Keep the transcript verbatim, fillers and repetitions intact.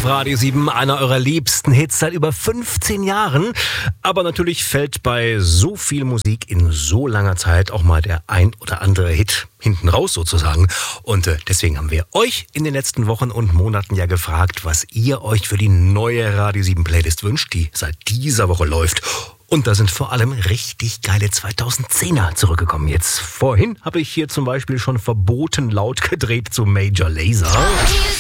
auf Radio sieben, einer eurer liebsten Hits seit über fünfzehn Jahren. Aber natürlich fällt bei so viel Musik in so langer Zeit auch mal der ein oder andere Hit hinten raus sozusagen. Und äh, deswegen haben wir euch in den letzten Wochen und Monaten ja gefragt, was ihr euch für die neue Radio sieben Playlist wünscht, die seit dieser Woche läuft. Und da sind vor allem richtig geile zweitausendzehner zurückgekommen. Jetzt vorhin habe ich hier zum Beispiel schon verboten laut gedreht zu Major Lazer.